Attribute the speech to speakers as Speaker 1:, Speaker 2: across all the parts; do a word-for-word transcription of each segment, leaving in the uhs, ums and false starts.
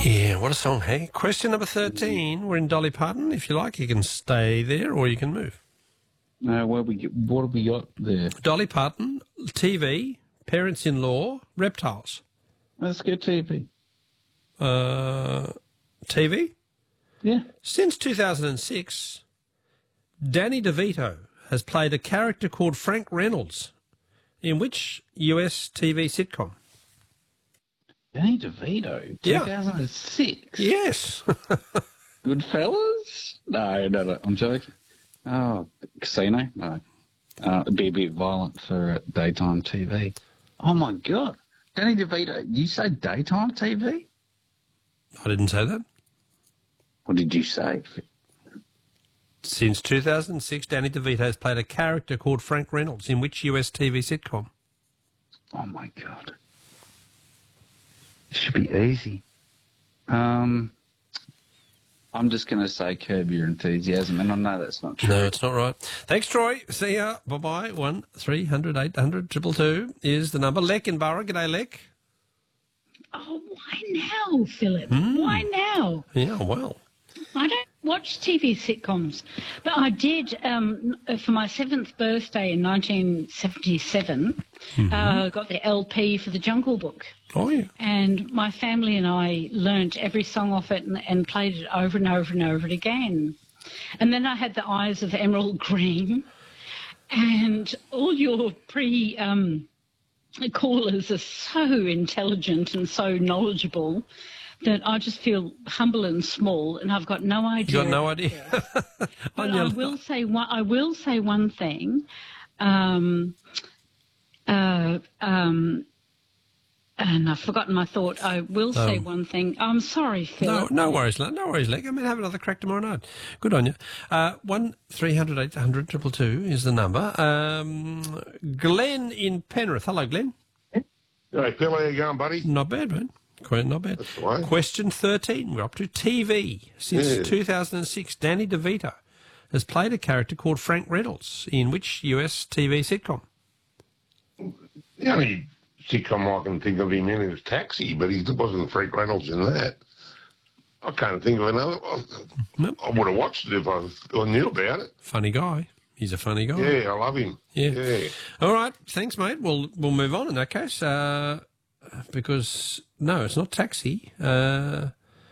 Speaker 1: Yeah, what a song, hey? Question number thirteen. We're in Dolly Parton. If you like, you can stay there or you can move.
Speaker 2: No, what, we, what have we got there?
Speaker 1: Dolly Parton, T V, parents-in-law, reptiles.
Speaker 2: Let's get T V.
Speaker 1: Uh, T V?
Speaker 2: Yeah.
Speaker 1: Since two thousand six, Danny DeVito has played a character called Frank Reynolds in which U S T V sitcom?
Speaker 2: Danny DeVito,
Speaker 1: Yeah.
Speaker 2: two thousand six.
Speaker 1: Yes.
Speaker 2: Goodfellas? No, no, no, I'm joking. Oh, Casino? No. Uh, it'd be a bit violent for uh, daytime T V. Oh, my God. Danny DeVito, you say daytime T V?
Speaker 1: I didn't say that.
Speaker 2: What did you say?
Speaker 1: Since two thousand six, Danny DeVito has played a character called Frank Reynolds in which U S T V sitcom?
Speaker 2: Oh, my God. It should be easy. Um, I'm just going to say Curb Your Enthusiasm, and I know that's not true.
Speaker 1: No, it's not right. Thanks, Troy. See ya. Bye-bye. One three hundred eight hundred triple two is the number. Lek in Borough. G'day, Lek.
Speaker 3: Oh, why now, Philip?
Speaker 1: Mm.
Speaker 3: Why now?
Speaker 1: Yeah, well.
Speaker 3: I don't watch T V sitcoms, but I did um, for my seventh birthday in nineteen seventy-seven.
Speaker 1: Mm-hmm.
Speaker 3: Uh, got the L P for the Jungle Book.
Speaker 1: Oh, yeah.
Speaker 3: And my family and I learnt every song off it and, and played it over and over and over again. And then I had the eyes of Emerald Green, and all your pre um, callers are so intelligent and so knowledgeable that I just feel humble and small, and I've got no idea.
Speaker 1: You got no idea.
Speaker 3: But I will say one. I will say one thing. Um, uh, um, and I've forgotten my thought. I will say
Speaker 1: Um,
Speaker 3: one thing. I'm sorry, Phil.
Speaker 1: No, no worries, lad. No worries, Lek. I mean, have another crack tomorrow night. Good on you. Uh, one three hundred eight hundred triple two is the number. Um, Glenn in Penrith. Hello, Glenn.
Speaker 4: Hey, Phil, how you going, buddy?
Speaker 1: Not bad, man. Quite not bad.
Speaker 4: That's all right.
Speaker 1: Question thirteen. We're up to T V. Since
Speaker 4: Yeah.
Speaker 1: two thousand six, Danny DeVito has played a character called Frank Reynolds in which U S T V sitcom?
Speaker 4: The only sitcom I can think of him in is Taxi, but he wasn't Frank Reynolds in that. I can't think of another. I,
Speaker 1: Nope.
Speaker 4: I would have watched it if I, I knew about it.
Speaker 1: Funny guy. He's a funny guy.
Speaker 4: Yeah, I love him.
Speaker 1: Yeah.
Speaker 4: Yeah.
Speaker 1: All right. Thanks, mate. We'll we'll move on in that case. Uh, because no, it's not Taxi. Uh,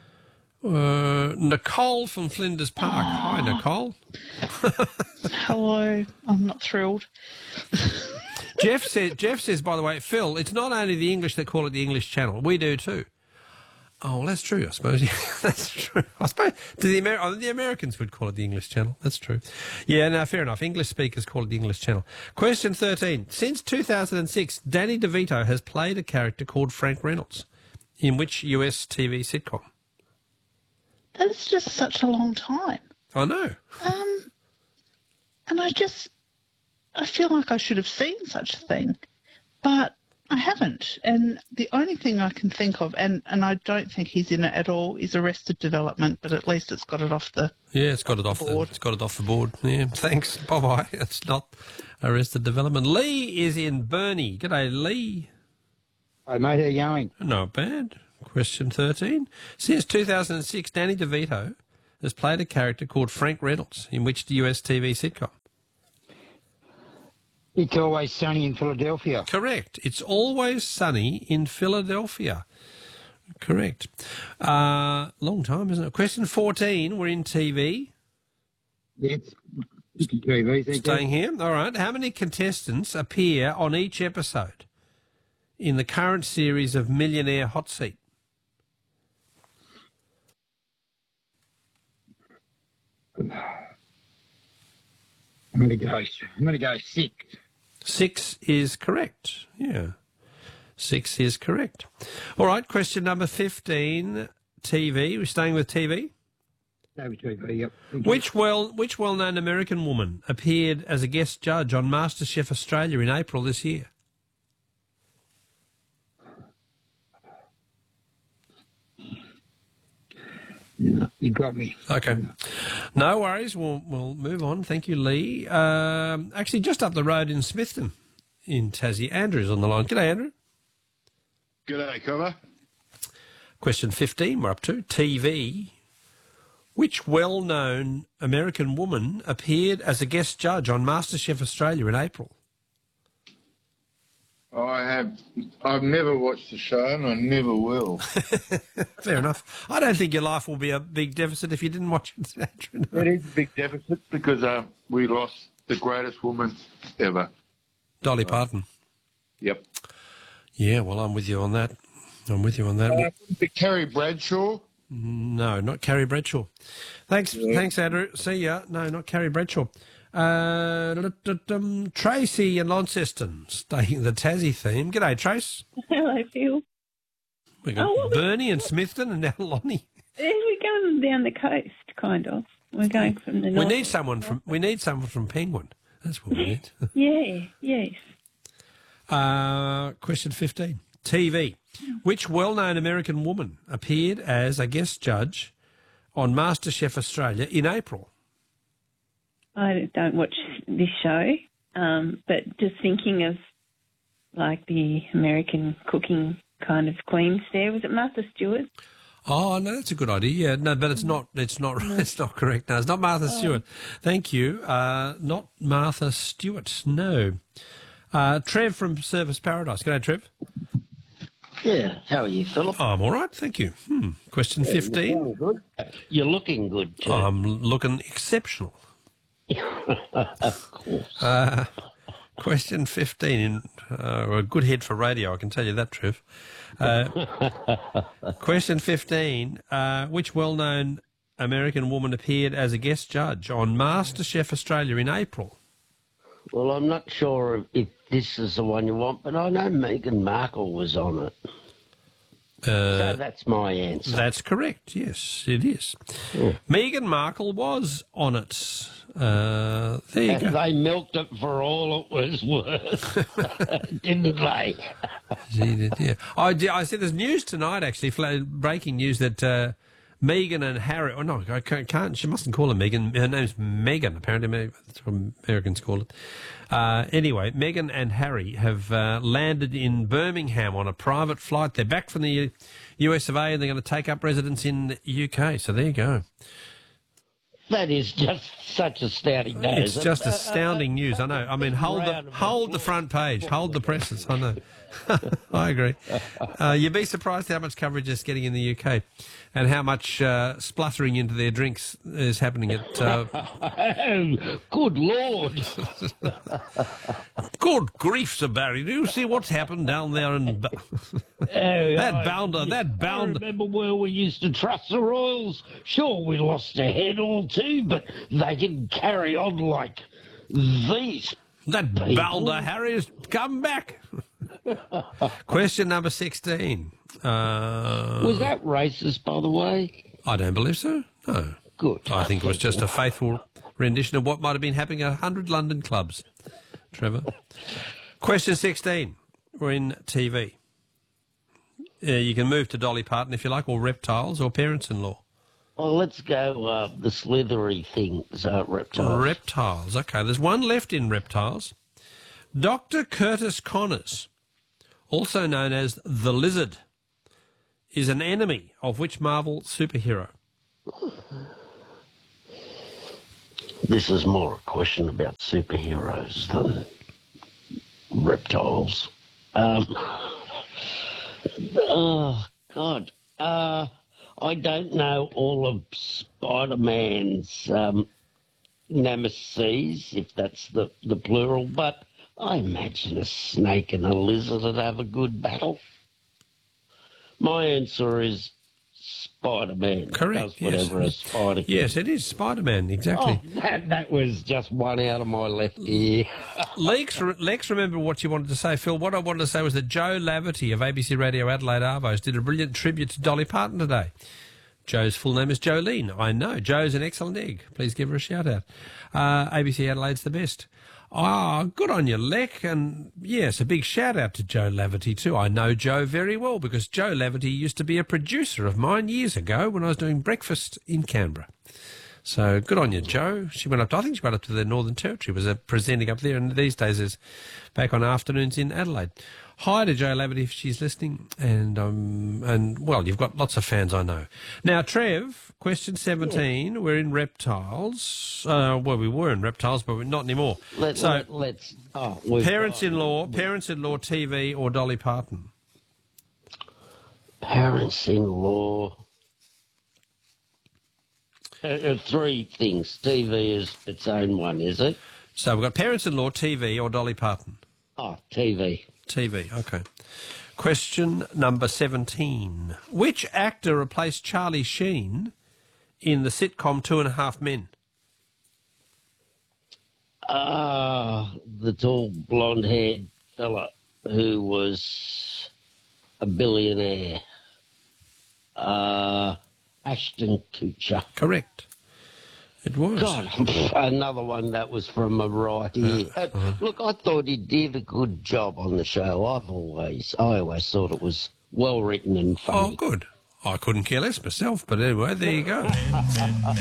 Speaker 1: uh, Nicole from Flinders Park. Hi, Nicole.
Speaker 5: Hello, I'm not thrilled.
Speaker 1: Jeff says. Jeff says. By the way, Phil, it's not only the English that call it the English Channel. We do too. Oh, well, that's true, I suppose. Yeah, that's true. I suppose to the, Amer- oh, the Americans would call it the English Channel. That's true. Yeah, no, fair enough. English speakers call it the English Channel. Question thirteen. Since two thousand six, Danny DeVito has played a character called Frank Reynolds in which U S T V sitcom?
Speaker 5: That's just such a long time.
Speaker 1: I know.
Speaker 5: Um, and I just, I feel like I should have seen such a thing, but I haven't. And the only thing I can think of, and, and I don't think he's in it at all, is Arrested Development, but at least it's got it off the
Speaker 1: Yeah, it's got it off the
Speaker 5: board.
Speaker 1: It's got it off the board. Yeah, thanks. Bye bye. It's not Arrested Development. Lee is in Burnie. G'day, Lee.
Speaker 6: Hey, mate, how you going?
Speaker 1: Not bad. Question thirteen. Since two thousand six, Danny DeVito has played a character called Frank Reynolds in which U S T V sitcom?
Speaker 6: It's Always Sunny in Philadelphia.
Speaker 1: Correct. It's Always Sunny in Philadelphia. Correct. Uh, long time, isn't it? Question fourteen. We're in T V.
Speaker 6: Yes, T V. thank
Speaker 1: Staying
Speaker 6: you.
Speaker 1: here. All right. How many contestants appear on each episode in the current series of Millionaire Hot Seat?
Speaker 6: I'm going to go. I'm going to go six.
Speaker 1: Six is correct. Yeah. Six is correct. All right. Question number fifteen. T V. We're staying with T V.
Speaker 6: T V, yep. Thank you.
Speaker 1: Which well, which well-known American woman appeared as a guest judge on MasterChef Australia in April this year?
Speaker 6: No, you got me.
Speaker 1: Okay. No worries. We'll, we'll move on. Thank you, Lee. Um, actually, just up the road in Smithton in Tassie, Andrew's on the line. G'day, Andrew.
Speaker 4: G'day, cover.
Speaker 1: Question fifteen, we're up to T V. Which well-known American woman appeared as a guest judge on MasterChef Australia in April?
Speaker 7: I have. I've never watched the show, and I never will.
Speaker 1: Fair enough. I don't think your life will be a big deficit if you didn't watch it.
Speaker 7: It is a big deficit because uh, we lost the greatest woman ever.
Speaker 1: Dolly Parton.
Speaker 7: Yep.
Speaker 1: Yeah, well, I'm with you on that. I'm with you on that.
Speaker 7: Uh, the Kerry Bradshaw.
Speaker 1: No, not Carrie Bradshaw. Thanks,
Speaker 7: Yeah.
Speaker 1: thanks, Andrew. See ya. No, not Carrie Bradshaw. Uh, um, Tracy and Launceston, staying the Tassie theme. G'day, Trace.
Speaker 8: Hello, Phil.
Speaker 1: We got
Speaker 8: Oh, well,
Speaker 1: Bernie and Smithton and now Lonnie.
Speaker 8: Yeah, we're going down the coast, kind of. We're going from the
Speaker 1: We
Speaker 8: north.
Speaker 1: need someone from. We need someone from Penguin. That's what we need.
Speaker 8: Yeah, yes.
Speaker 1: Uh, question fifteen. T V. Which well-known American woman appeared as a guest judge on MasterChef Australia in April?
Speaker 8: I don't watch this show, um, but just thinking of like the American cooking kind of queens there. Was it Martha Stewart?
Speaker 1: Oh no, that's a good idea. Yeah, no, but it's not. It's not. It's not correct. No, it's not Martha Stewart. Thank you. Uh, not Martha Stewart. No. Uh, Trev from Service Paradise. G'day, Trev.
Speaker 9: Yeah, how are you, Philip?
Speaker 1: Oh, I'm all right, thank you. Hmm. Question fifteen.
Speaker 9: You're good. You're looking good, too.
Speaker 1: I'm looking exceptional.
Speaker 9: Of course.
Speaker 1: Uh, question fifteen. Uh, a good head for radio, I can tell you that, Trev. Uh, question fifteen. Uh, which well-known American woman appeared as a guest judge on MasterChef Australia in April?
Speaker 9: Well, I'm not sure if this is the one you want, but I know Meghan Markle was on it.
Speaker 1: Uh,
Speaker 9: so that's my answer.
Speaker 1: That's correct, yes, it is.
Speaker 9: Yeah.
Speaker 1: Meghan Markle was on it. Uh, there you
Speaker 9: And
Speaker 1: go.
Speaker 9: they milked it for all it was worth, didn't they?
Speaker 1: She did, yeah. I, did- I said there's news tonight, actually, fla- breaking news that uh, Meghan and Harry, oh no, I can't, can't, she mustn't call her Meghan. Her name's Meghan, apparently. Maybe that's what Americans call it. Uh, anyway, Meghan and Harry have uh, landed in Birmingham on a private flight. They're back from the U- US of A and they're going to take up residence in the U K. So there you go.
Speaker 9: That is just such astounding news.
Speaker 1: It's just astounding news, I know. I mean, hold the, hold the front page, hold the presses, I know. I agree. Uh, you'd be surprised how much coverage it's getting in the U K and how much uh, spluttering into their drinks is happening at... Uh,
Speaker 9: Oh, good Lord.
Speaker 1: good grief, Sir Barry, do you see what's happened down there in... Ba-
Speaker 9: Oh,
Speaker 1: that
Speaker 9: I-
Speaker 1: bounder, that
Speaker 9: I
Speaker 1: bounder...
Speaker 9: remember where we used to trust the Royals. Sure, we lost a head or two, but they didn't carry on like these.
Speaker 1: That bounder, Harry, has come back. Question number sixteen. Uh,
Speaker 9: Was that racist, by the way?
Speaker 1: I don't believe so, no.
Speaker 9: Good.
Speaker 1: I think it was just a faithful rendition of what might have been happening at a hundred London clubs, Trevor. Question sixteen. We're in T V. Uh, you can move to Dolly Parton if you like, or Reptiles, or Parents-in-Law.
Speaker 9: Well, let's go uh, the slithery things, uh, reptiles.
Speaker 1: Reptiles. Okay, there's one left in Reptiles. Doctor Curtis Connors, also known as the Lizard, is an enemy of which Marvel superhero?
Speaker 9: This is more a question about superheroes than reptiles. Um, oh, God. Uh, I don't know all of Spider-Man's um, nemesis, if that's the, the plural, but I imagine a snake and a lizard would have a good battle. My answer is Spider-Man.
Speaker 1: Correct,
Speaker 9: Does whatever
Speaker 1: yes.
Speaker 9: a spider can.
Speaker 1: Yes, it is Spider-Man, exactly.
Speaker 9: Oh, that, that was just one out of my left ear.
Speaker 1: Lex, Lex, remember what you wanted to say, Phil. What I wanted to say was that Joe Laverty of A B C Radio Adelaide Arvos did a brilliant tribute to Dolly Parton today. Joe's full name is Jolene. I know. Joe's an excellent egg. Please give her a shout out. Uh, A B C Adelaide's the best. Ah, good on you, Lec. And yes, a big shout out to Joe Laverty too. I know Joe very well because Joe Laverty used to be a producer of mine years ago when I was doing breakfast in Canberra. So good on you, Joe. She went up to, I think she went up to the Northern Territory, was uh, presenting up there, and these days is back on afternoons in Adelaide. Hi to Jo Laverty if she's listening, and um, and well, you've got lots of fans, I know. Now, Trev, question seventeen. Yeah. We're in reptiles. Uh, well, we were in reptiles, but we're not anymore.
Speaker 9: Let,
Speaker 1: so,
Speaker 9: let, let's. Oh,
Speaker 1: parents-in-law, parents-in-law, T V, or Dolly Parton?
Speaker 9: Parents-in-law. Uh, uh, three things. T V is its own one, is it?
Speaker 1: So we've got parents-in-law, T V, or Dolly Parton?
Speaker 9: Oh, T V.
Speaker 1: T V, okay. Question number seventeen. Which actor replaced Charlie Sheen in the sitcom Two and a Half Men?
Speaker 9: Ah, uh, the tall blonde-haired fella who was a billionaire. Uh, Ashton Kutcher.
Speaker 1: Correct. It was.
Speaker 9: God, another one that was from a right here. Uh, uh, look, I thought he did a good job on the show. I've always, I always thought it was well written and funny.
Speaker 1: Oh, good. I couldn't care less myself, but anyway, there you go.